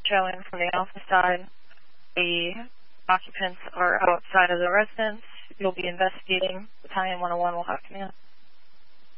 showing from the alpha side. The occupants are outside of the residence. You'll be investigating. Battalion 101 will have command.